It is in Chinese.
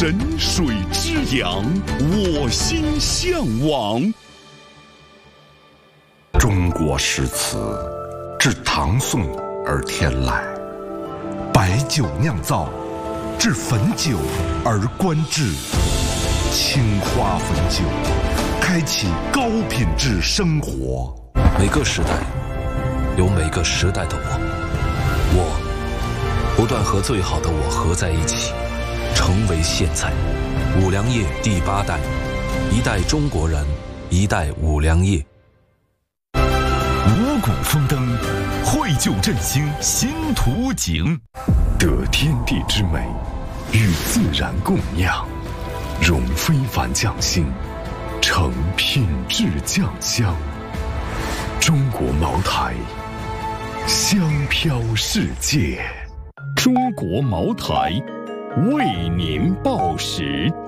神水之阳，我心向往。 中国诗词自唐宋而天来，白酒酿造，至汾酒而观之。青花汾酒，开启高品质生活。 每个时代有每个时代的我不断和最好的我合在一起，成为现在。五粮液第8代，一代中国人，一代五粮液。 五谷丰登，绘就振兴新图景。 得天地之美，与自然共酿，融非凡匠心，成品质酱香。中国茅台，香飘世界。 中国茅台，为您报时。